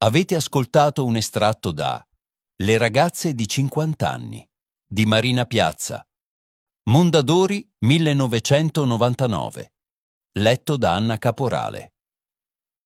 Avete ascoltato un estratto da Le ragazze di 50 anni di Marina Piazza, Mondadori 1999, letto da Anna Caporale.